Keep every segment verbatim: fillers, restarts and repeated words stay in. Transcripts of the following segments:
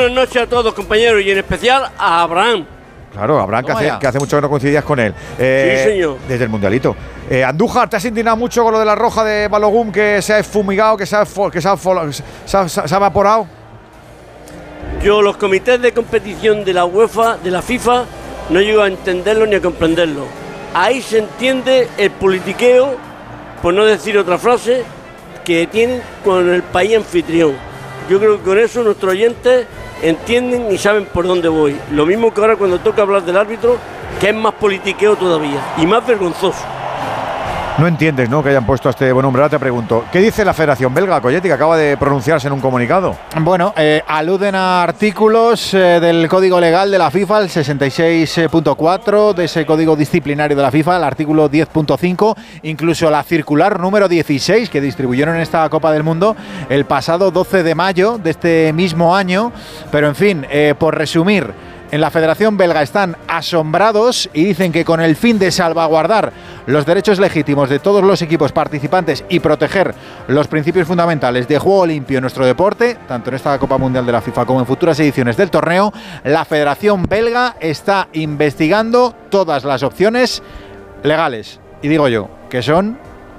buenas noches a todos, compañeros, y en especial a Abraham. Claro, Abraham, que hace, que hace mucho que no coincidías con él. Eh, sí, señor. Desde el Mundialito. Eh, Andújar, ¿te has indignado mucho con lo de la roja de Balogun, que se ha fumigado, que se ha, que se ha, se ha, se ha evaporado? Yo los comités de competición de la UEFA, de la FIFA, no llego a entenderlo ni a comprenderlo. Ahí se entiende el politiqueo, por no decir otra frase, que tienen con el país anfitrión. Yo creo que con eso nuestros oyentes entienden y saben por dónde voy. Lo mismo que ahora cuando toca hablar del árbitro, que es más politiqueo todavía y más vergonzoso. No entiendes, ¿no?, que hayan puesto a este buen hombre. Ahora te pregunto, ¿qué dice la Federación Belga, Colletti, que acaba de pronunciarse en un comunicado? Bueno, eh, aluden a artículos eh, del Código Legal de la FIFA, el sesenta y seis punto cuatro de ese Código Disciplinario de la FIFA, el artículo diez punto cinco, incluso la circular número dieciséis que distribuyeron en esta Copa del Mundo el pasado doce de mayo de este mismo año. Pero en fin, eh, por resumir, en la Federación Belga están asombrados y dicen que con el fin de salvaguardar los derechos legítimos de todos los equipos participantes y proteger los principios fundamentales de juego limpio en nuestro deporte, tanto en esta Copa Mundial de la FIFA como en futuras ediciones del torneo, la Federación Belga está investigando todas las opciones legales. Y digo yo, que son...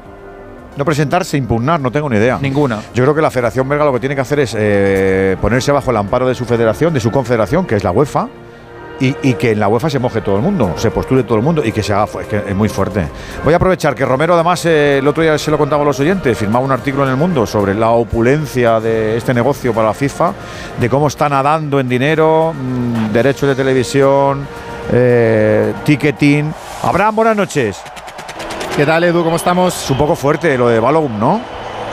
No presentarse, impugnar, no tengo ni idea. Ninguna. Yo creo que la Federación Belga lo que tiene que hacer es eh, ponerse bajo el amparo de su federación, de su confederación, que es la UEFA, y, y que en la UEFA se moje todo el mundo, se postule todo el mundo y que se haga. Es que es muy fuerte. Voy a aprovechar que Romero, además, eh, el otro día se lo contaba a los oyentes, firmaba un artículo en El Mundo sobre la opulencia de este negocio para la FIFA, de cómo está nadando en dinero, mmm, derechos de televisión, eh, ticketing. Abraham, buenas noches. ¿Qué tal, Edu? ¿Cómo estamos? Es un poco fuerte lo de Balogun, ¿no?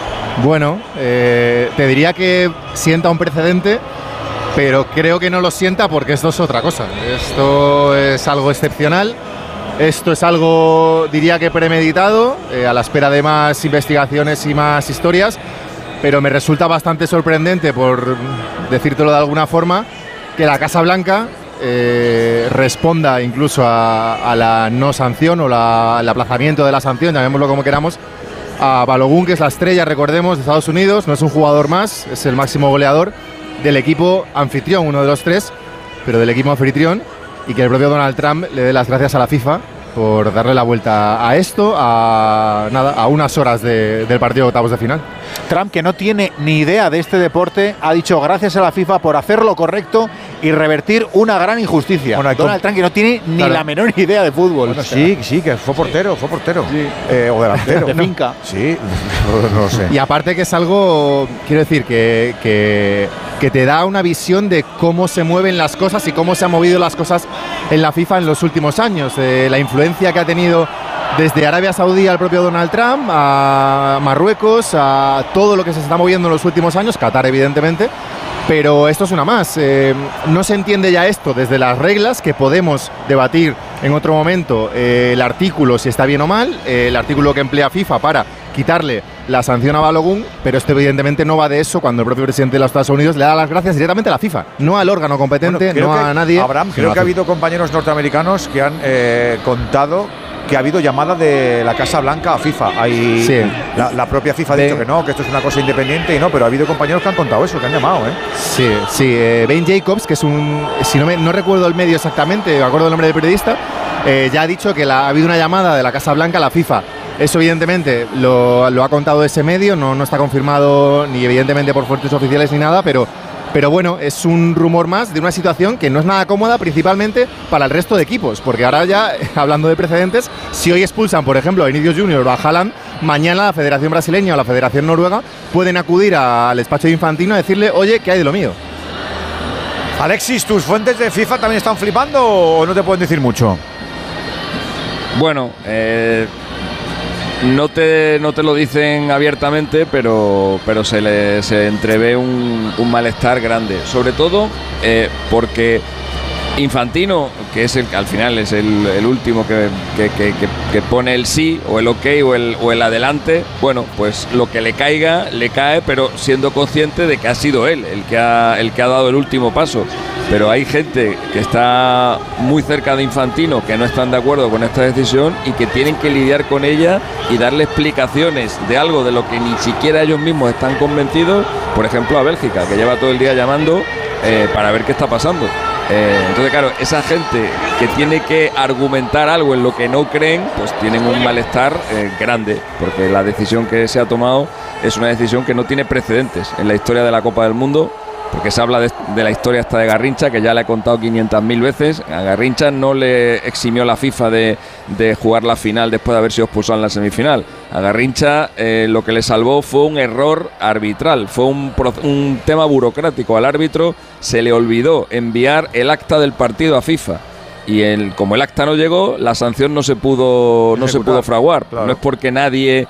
Bueno, eh, te diría que sienta un precedente, pero creo que no lo sienta porque esto es otra cosa. Esto es algo excepcional, esto es algo, diría que premeditado, eh, a la espera de más investigaciones y más historias, pero me resulta bastante sorprendente, por decírtelo de alguna forma, que la Casa Blanca Eh, responda incluso a, a la no sanción o la, el aplazamiento de la sanción, llamémoslo como queramos, a Balogun, que es la estrella, recordemos, de Estados Unidos. No es un jugador más, es el máximo goleador del equipo anfitrión, uno de los tres, pero del equipo anfitrión, y que el propio Donald Trump le dé las gracias a la FIFA por darle la vuelta a esto, a nada, a unas horas de, del partido de octavos de final. Trump, que no tiene ni idea de este deporte, ha dicho gracias a la FIFA por hacer lo correcto y revertir una gran injusticia. Bueno, Donald Trump, que no tiene ni claro. la menor idea de fútbol. Bueno, sí, sí, que fue portero, fue portero. Sí. Eh, o delantero. De finca. Sí, no, no lo sé. Y aparte que es algo, quiero decir, que, que, que te da una visión de cómo se mueven las cosas y cómo se han movido las cosas en la FIFA en los últimos años. Eh, la influencia que ha tenido desde Arabia Saudí al propio Donald Trump, a Marruecos, a todo lo que se está moviendo en los últimos años, Qatar evidentemente, pero esto es una más. Eh, no se entiende ya esto desde las reglas, que podemos debatir en otro momento eh, el artículo, si está bien o mal, eh, el artículo que emplea FIFA para quitarle la sanción a Balogun, pero esto evidentemente no va de eso cuando el propio presidente de los Estados Unidos le da las gracias directamente a la FIFA, no al órgano competente, bueno, no a nadie. Abraham, creo que ha habido compañeros norteamericanos que han eh, contado que ha habido llamada de la Casa Blanca a FIFA. Hay, sí. la, la propia FIFA ha dicho de, que no, que esto es una cosa independiente y no, pero ha habido compañeros que han contado eso, que han llamado, ¿eh? Sí, sí. Eh, Ben Jacobs, que es un, si no me, no recuerdo el medio exactamente, me acuerdo el nombre del periodista, eh, ya ha dicho que la, ha habido una llamada de la Casa Blanca a la FIFA. Eso evidentemente lo, lo ha contado ese medio, no, no está confirmado ni evidentemente por fuentes oficiales ni nada, pero Pero bueno, es un rumor más de una situación que no es nada cómoda, principalmente para el resto de equipos, porque ahora ya, hablando de precedentes, si hoy expulsan, por ejemplo, a Vinicius Junior o a Haaland, mañana la Federación Brasileña o la Federación Noruega pueden acudir al despacho de Infantino a decirle, oye, ¿qué hay de lo mío? Alexis, ¿tus fuentes de FIFA también están flipando o no te pueden decir mucho? Bueno, eh... No te, no te lo dicen abiertamente, pero, pero se le se entrevé un, un malestar grande. Sobre todo eh, porque Infantino, que es el al final es el, el último que, que, que, que pone el sí o el ok o el, o el adelante, bueno, pues lo que le caiga, le cae, pero siendo consciente de que ha sido él el que ha, el que ha dado el último paso. Pero hay gente que está muy cerca de Infantino que no están de acuerdo con esta decisión y que tienen que lidiar con ella y darle explicaciones de algo de lo que ni siquiera ellos mismos están convencidos. Por ejemplo, a Bélgica, que lleva todo el día llamando eh, para ver qué está pasando. Eh, entonces, claro, esa gente que tiene que argumentar algo en lo que no creen, pues tienen un malestar eh, grande, porque la decisión que se ha tomado es una decisión que no tiene precedentes en la historia de la Copa del Mundo, porque se habla de, de la historia esta de Garrincha, que ya le he contado quinientas mil veces. A Garrincha no le eximió la FIFA de, de jugar la final después de haber sido expulsado en la semifinal. A Garrincha eh, lo que le salvó fue un error arbitral, fue un, un tema burocrático. Al árbitro se le olvidó enviar el acta del partido a FIFA. Y el, como el acta no llegó, la sanción no se pudo, no se pudo fraguar. Claro. No es porque nadie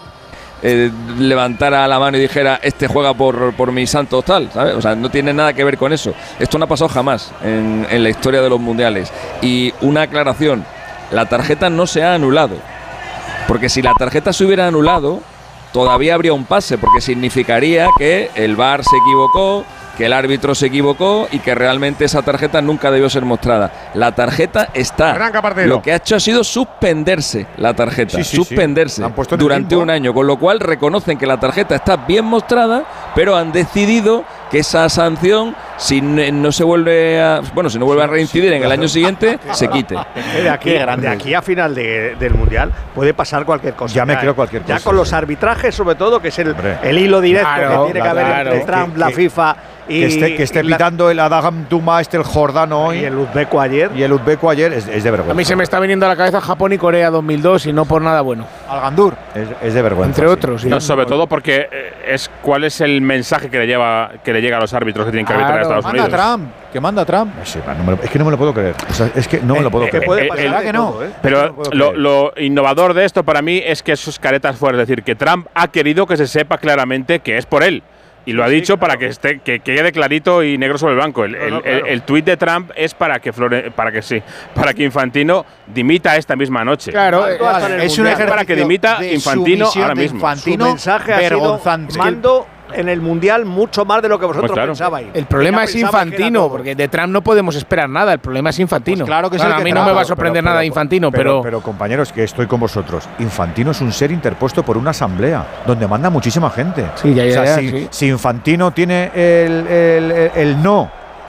Eh, levantara la mano y dijera este juega por, por mi santo tal, ¿sabes? O sea, no tiene nada que ver con eso. Esto no ha pasado jamás en, en la historia de los mundiales. Y una aclaración, la tarjeta no se ha anulado, porque si la tarjeta se hubiera anulado todavía habría un pase, porque significaría que el V A R se equivocó, que el árbitro se equivocó y que realmente esa tarjeta nunca debió ser mostrada. La tarjeta está. Lo que ha hecho ha sido suspenderse la tarjeta, sí, sí, suspenderse sí. durante un año, con lo cual reconocen que la tarjeta está bien mostrada, pero han decidido que esa sanción, si no se vuelve a, bueno, si no vuelve a reincidir en el año siguiente, se quite. De aquí, de aquí a final de, del mundial puede pasar cualquier cosa. Ya me creo cualquier cosa. Ya con los arbitrajes, sobre todo, que es el, el hilo directo claro, que tiene claro, que haber entre Trump, que, la que, FIFA. Y, que esté, que esté pitando la, el Adham Duma, este el Jordano hoy. Y el uzbeco ayer. Y el uzbeco ayer es, es de vergüenza. A mí se me está viniendo a la cabeza Japón y Corea dos mil dos y no por nada bueno. Al Gandur. Es, es de vergüenza. Entre sí. otros. Sí. No, sobre todo porque es cuál es el mensaje que le, lleva, que le llega a los árbitros que tienen que arbitrar claro, a Estados Unidos. Manda Trump. Que manda Trump. Sí, no me lo, es que no me lo puedo creer. O sea, es que no me lo puedo eh, creer. Que puede pasar eh, que no. Todo, ¿eh? Pero lo, lo innovador de esto para mí es que sus caretas fuera. Es decir, que Trump ha querido que se sepa claramente que es por él. Y lo ha dicho sí, claro. para que esté que, que quede clarito y negro sobre el blanco. El, no, no, el, claro. el, el tuit de Trump es para que Flore, para que sí, para que Infantino dimita esta misma noche. Claro, vale, es un ejercicio para que dimita Infantino ahora mismo. Infantino, su mensaje ha sido mando en el mundial mucho más de lo que vosotros pues claro. pensabais. El problema es Infantino, porque de Trump no podemos esperar nada. El problema es Infantino. Pues claro que claro, sí. A mí no me va a sorprender pero, pero, nada Infantino, pero, pero, pero compañeros, que estoy con vosotros. Infantino es un ser interpuesto por una asamblea donde manda muchísima gente. Sí, ya, ya, o sea, ya, si, sí. si Infantino tiene el, el, el, el no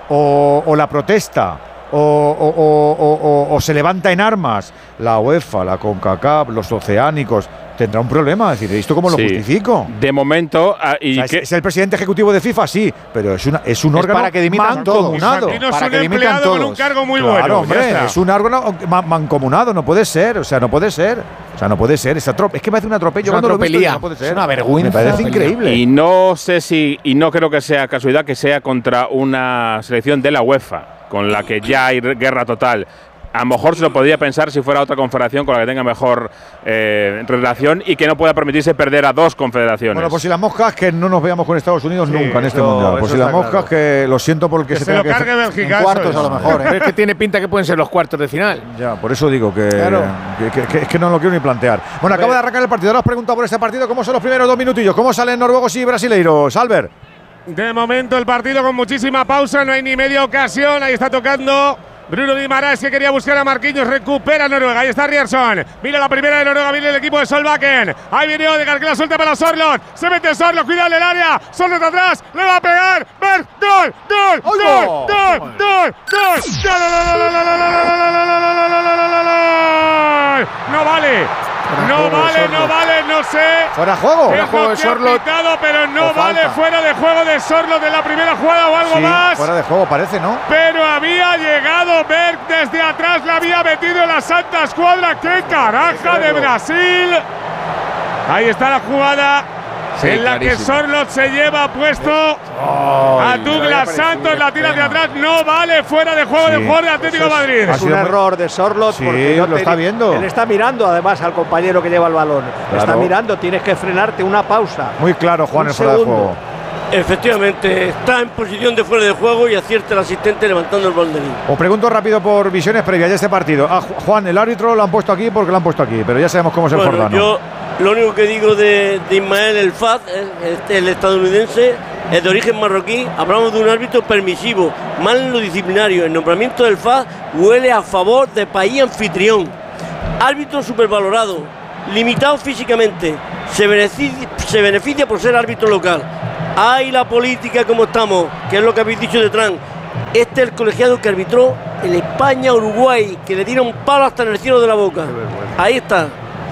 o, o la protesta o, o, o, o, o se levanta en armas, la UEFA, la CONCACAF, los oceánicos tendrá un problema. Es decir, ¿esto cómo lo sí. justifico? De momento. Uh, y o sea, que es, es el presidente ejecutivo de FIFA, sí, pero es, una, es un es órgano para que dimitan mancomunado. Infantino para es que un dimitan empleado todos. con un cargo muy claro, bueno. Hombre, es un órgano mancomunado, no puede ser. O sea, no puede ser. O sea, no puede ser. Esa es que me hace un atropello. Es una cuando lo he visto, no puede ser. Es una vergüenza. Me parece increíble. Y no sé si, y no creo que sea casualidad que sea contra una selección de la UEFA, con la que ya hay guerra total. A lo mejor se lo podría pensar si fuera otra confederación con la que tenga mejor eh, relación y que no pueda permitirse perder a dos confederaciones. Bueno, pues si las moscas, que no nos veamos con Estados Unidos sí, nunca en este eso, mundial. Pues si las moscas, claro. que lo siento porque que se, se tenga lo cargue que Bélgica, en cuartos a lo mejor. ¿eh? Es que tiene pinta que pueden ser los cuartos de final. Ya, por eso digo que, claro. que, que, que es que no lo quiero ni plantear. Bueno, acaba de arrancar el partido. Ahora os pregunto por este partido cómo son los primeros dos minutillos. ¿Cómo salen noruegos y brasileiros? Albert. De momento el partido con muchísima pausa, no hay ni media ocasión. Ahí está tocando Bruno Guimaraes, que quería buscar a Marquinhos, recupera Noruega, ahí está Ryerson, mira la primera de Noruega, viene el equipo de Solbakken, ahí viene Odegaard, que la suelta para Sorloth, se mete Sorloth, cuidado el área, Sorloth atrás, le va a pegar, Berg, gol, gol, gol, gol, gol, gol, no vale. No vale, no vale, no sé. ¿Fuera de juego? Fuera de juego de Sorloth. Pero no vale, fuera de juego de Sorloth de la primera jugada o algo sí, más. Fuera de juego parece, ¿no? Pero había llegado Berg desde atrás, la había metido en la Santa Escuadra. ¡Qué caraja de Brasil! Ahí está la jugada. Sí, en la clarísimo. Que Sorloth se lleva puesto oh, a Douglas Santos, la tira de atrás, no vale, fuera de juego sí, del jugador de Atlético de Madrid. Es un error de Sorloth sí, porque no lo está viendo. Él está mirando además al compañero que lleva el balón. Claro. Está mirando, tienes que frenarte, una pausa. Muy claro, Juan, un el fuera de juego. Efectivamente, está en posición de fuera de juego y acierta el asistente levantando el banderín. Os pregunto rápido por visiones previas de este partido. Ah, Juan, el árbitro lo han puesto aquí porque lo han puesto aquí, pero ya sabemos cómo es el bueno, Jordano. Yo lo único que digo de, de Ismael El Faz, el, el estadounidense, es de origen marroquí. Hablamos de un árbitro permisivo, mal en lo disciplinario. El nombramiento del Faz huele a favor de país anfitrión. Árbitro supervalorado, limitado físicamente, se beneficia, se beneficia por ser árbitro local. ¡Ay, la política como estamos! Que es lo que habéis dicho de Trump. Este es el colegiado que arbitró el España-Uruguay, que le dieron palo hasta en el cielo de la boca. Ahí está.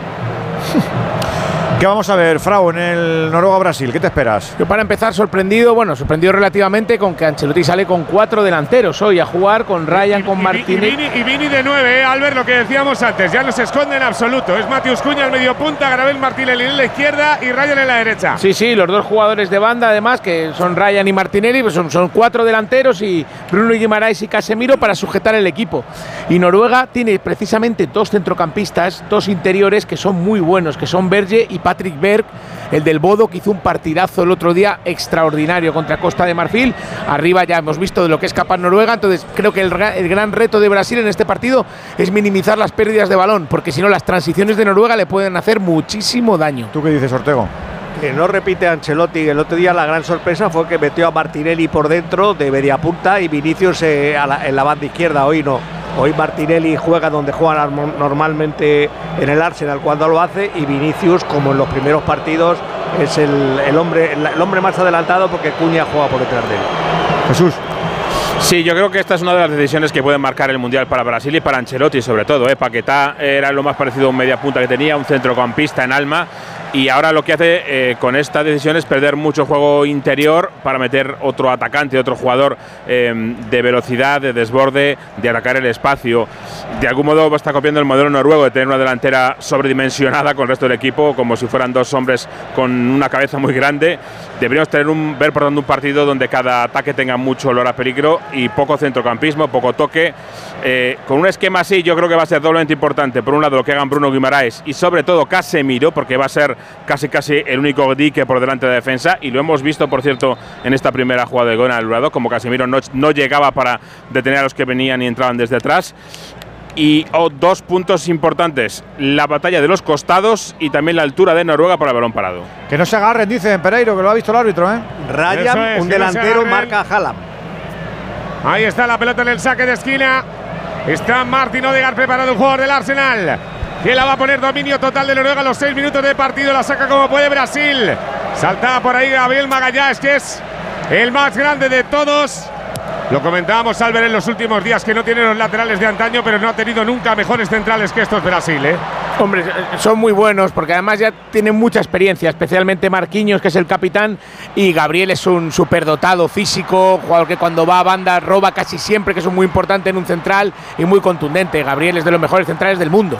¿Qué vamos a ver, Frau, en el Noruega-Brasil? ¿Qué te esperas? Yo para empezar sorprendido, bueno, sorprendido relativamente con que Ancelotti sale con cuatro delanteros hoy a jugar, con Ryan, con Martínez. Y Vini, y Vini de nueve, ¿eh, Albert? Lo que decíamos antes, ya no se esconde en absoluto. Es Matius Cuña al medio punta, Gabriel Martinelli en la izquierda y Ryan en la derecha. Sí, sí, los dos jugadores de banda, además, que son Ryan y Martinelli, pues son, son cuatro delanteros y Bruno Guimaraes y Casemiro para sujetar el equipo. Y Noruega tiene precisamente dos centrocampistas, dos interiores que son muy buenos, que son Berge y Patrick Berg, el del Bodo, que hizo un partidazo el otro día extraordinario contra Costa de Marfil. Arriba ya hemos visto de lo que es capaz Noruega, entonces creo que el, el gran reto de Brasil en este partido es minimizar las pérdidas de balón, porque si no las transiciones de Noruega le pueden hacer muchísimo daño. ¿Tú qué dices, Ortego? Que no repite Ancelotti. El otro día la gran sorpresa fue que metió a Martinelli por dentro de media punta y Vinicius eh, a la, en la banda izquierda. Hoy no. Hoy Martinelli juega donde juega normalmente en el Arsenal cuando lo hace, y Vinicius, como en los primeros partidos, es el, el, hombre, el, el hombre más adelantado porque Cuña juega por detrás de él. Jesús. Sí, yo creo que esta es una de las decisiones que pueden marcar el Mundial para Brasil y para Ancelotti sobre todo. ¿eh? Paquetá era lo más parecido a un media punta que tenía, un centrocampista en alma, y ahora lo que hace eh, con esta decisión es perder mucho juego interior para meter otro atacante, otro jugador eh, de velocidad, de desborde, de atacar el espacio. De algún modo está copiando el modelo noruego de tener una delantera sobredimensionada con el resto del equipo, como si fueran dos hombres con una cabeza muy grande. Deberíamos tener un, ver por tanto un partido donde cada ataque tenga mucho olor a peligro y poco centrocampismo, poco toque. Eh, con un esquema así yo creo que va a ser doblemente importante, por un lado, lo que hagan Bruno Guimaraes y sobre todo Casemiro, porque va a ser casi casi el único dique por delante de la defensa, y lo hemos visto, por cierto, en esta primera jugada de gol anulado, como Casemiro no, no llegaba para detener a los que venían y entraban desde atrás. Y oh, dos puntos importantes, la batalla de los costados y también la altura de Noruega por el balón parado. Que no se agarren, dice Pereiro, que lo ha visto el árbitro, ¿eh? Ryan, es, un delantero, no marca a Haaland. Ahí está la pelota en el saque de esquina. Está Martin Odegaard preparado, el jugador del Arsenal, que la va a poner dominio total de Noruega a los seis minutos de partido. La saca como puede Brasil. Saltaba por ahí Gabriel Magallanes, que es el más grande de todos. Lo comentábamos, Albert, en los últimos días, que no tiene los laterales de antaño, pero no ha tenido nunca mejores centrales que estos Brasil, ¿eh? Hombre, son muy buenos porque además ya tienen mucha experiencia, especialmente Marquinhos, que es el capitán, y Gabriel es un superdotado físico, jugador que cuando va a banda roba casi siempre, que es muy importante en un central y muy contundente. Gabriel es de los mejores centrales del mundo.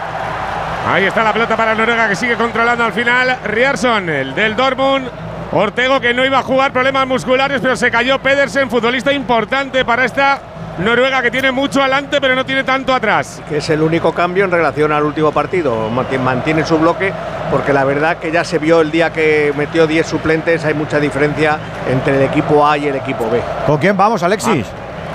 Ahí está la pelota para Noruega, que sigue controlando al final Ryerson, el del Dortmund. Ortego, que no iba a jugar, problemas musculares, pero se cayó. Pedersen, futbolista importante para esta Noruega, que tiene mucho adelante pero no tiene tanto atrás. Que es el único cambio en relación al último partido. Mantiene su bloque, porque la verdad que ya se vio el día que metió diez suplentes. Hay mucha diferencia entre el equipo A y el equipo B. ¿Con quién vamos, Alexis?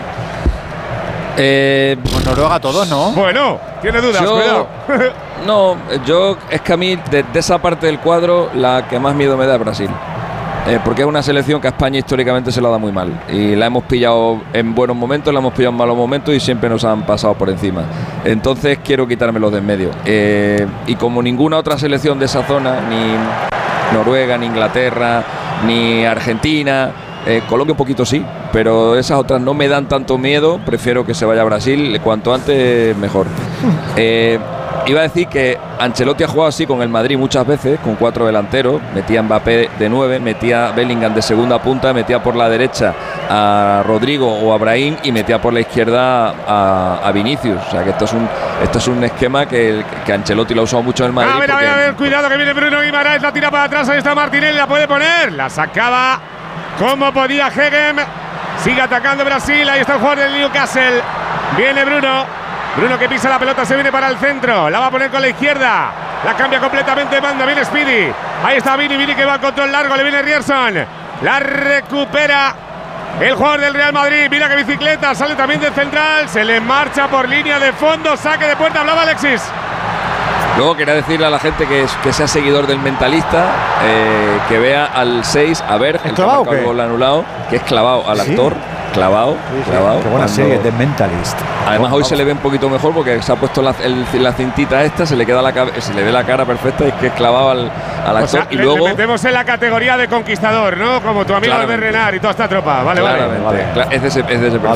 Ah. Eh, Con Noruega todos, ¿no? Bueno, tiene dudas, yo, cuidado. No, yo es que a mí de, de esa parte del cuadro la que más miedo me da es Brasil. Eh, porque es una selección que a España históricamente se la da muy mal, y la hemos pillado en buenos momentos, la hemos pillado en malos momentos y siempre nos han pasado por encima. Entonces quiero quitármelos de en medio, eh, y como ninguna otra selección de esa zona, ni Noruega, ni Inglaterra, ni Argentina, eh, Colombia un poquito sí, pero esas otras no me dan tanto miedo. Prefiero que se vaya a Brasil, cuanto antes mejor. eh, Iba a decir que Ancelotti ha jugado así con el Madrid muchas veces, con cuatro delanteros. Metía a Mbappé de nueve, metía a Bellingham de segunda punta, metía por la derecha a Rodrigo o a Brahim y metía por la izquierda a, a Vinicius. O sea que esto es un esto es un esquema que, que Ancelotti lo ha usado mucho en el Madrid. A ver, a ver, a ver, cuidado que viene Bruno Guimaraes, la tira para atrás, ahí está Martinelli, la puede poner, la sacaba como podía Hegem. Sigue atacando Brasil, ahí está el jugador del Newcastle. Viene Bruno. Bruno, que pisa la pelota, se viene para el centro. La va a poner con la izquierda. La cambia completamente, manda, viene Speedy. Ahí está Vini, Vini que va al control largo. Le viene Ryerson. La recupera el jugador del Real Madrid. Mira que bicicleta, sale también del central. Se le marcha por línea de fondo. Saque de puerta, hablaba Alexis. Luego quería decirle a la gente que, es, que sea seguidor del Mentalista, eh, que vea al seis, a ver, el que marca el gol anulado, que es clavado al ¿Sí? actor. clavado, sí, clavado. Qué buena cuando, serie, The Mentalist. Además hoy se le ve un poquito mejor porque se ha puesto la, el, la cintita esta, se le queda la se le ve la cara perfecta y es que es clavado al, al actor. O sea, y le, luego le metemos en la categoría de conquistador, ¿no? Como tu amigo Albert Renard y toda esta tropa. Vale, vale. vale. Vale. Es de ese, es de ese perfil.